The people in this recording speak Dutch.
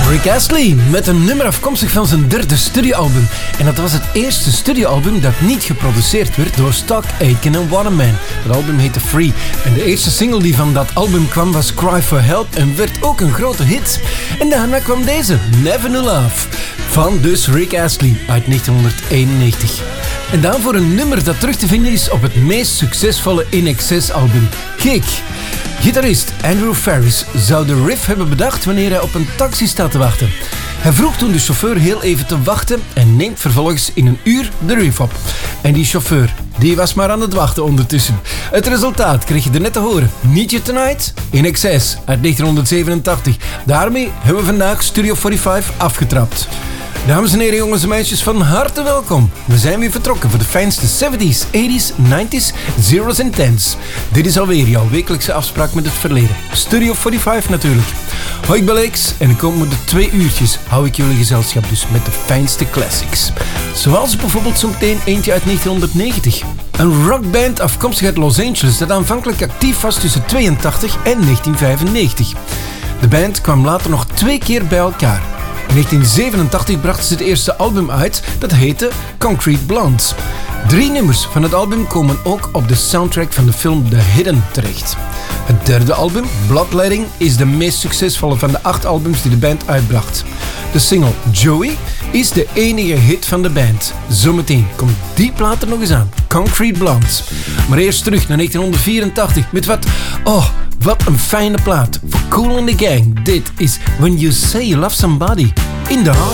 Rick Astley met een nummer afkomstig van zijn derde studioalbum. En dat was het eerste studioalbum dat niet geproduceerd werd door Stock Aitken en Waterman. Dat album heette Free. En de eerste single die van dat album kwam was Cry for Help en werd ook een grote hit. En daarna kwam deze, Never Knew Love, van dus Rick Astley uit 1991. En daarvoor een nummer dat terug te vinden is op het meest succesvolle INXS album, Kick. Gitarist Andrew Farris zou de riff hebben bedacht wanneer hij op een taxi staat te wachten. Hij vroeg toen de chauffeur heel even te wachten en neemt vervolgens in een uur de riff op. En die chauffeur, die was maar aan het wachten ondertussen. Het resultaat kreeg je er net te horen. Need You Tonight, INXS uit 1987. Daarmee hebben we vandaag Studio 45 afgetrapt. Dames en heren, jongens en meisjes, van harte welkom. We zijn weer vertrokken voor de fijnste 70s, 80s, 90s, zeros en tens. Dit is alweer jouw wekelijkse afspraak met het verleden. Studio 45 natuurlijk. Hoi, ik ben Lex en de komende 2 uurtjes hou ik jullie gezelschap dus met de fijnste classics. Zoals bijvoorbeeld zometeen eentje uit 1990. Een rockband afkomstig uit Los Angeles dat aanvankelijk actief was tussen 82 en 1995. De band kwam later nog 2 keer bij elkaar. In 1987 brachten ze het eerste album uit, dat heette Concrete Blonde. 3 nummers van het album komen ook op de soundtrack van de film The Hidden terecht. Het derde album, Bloodletting, is de meest succesvolle van de 8 albums die de band uitbracht. De single Joey is de enige hit van de band. Zometeen komt die plaat er nog eens aan, Concrete Blonde. Maar eerst terug naar 1984 met wat een fijne plaat voor Kool and the Gang. Dit is When You Say You Love Somebody in the Heart.